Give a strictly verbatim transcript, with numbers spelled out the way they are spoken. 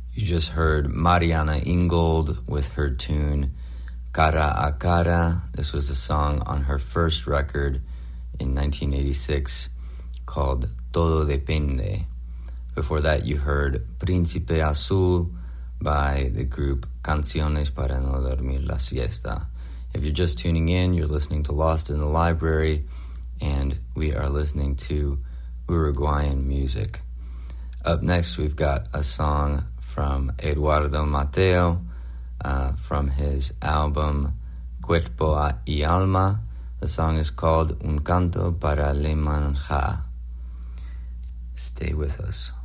You just heard Mariana Ingold with her tune Cara a Cara. This was a song on her first record in nineteen eighty-six called Todo Depende. Before that, you heard Príncipe Azul by the group Canciones para no dormir la siesta. If you're just tuning in, you're listening to Lost in the Library, and we are listening to Uruguayan music. Up next, we've got a song from Eduardo Mateo uh, from his album Cuerpo y Alma. The song is called Un Canto para la Manja. Stay with us.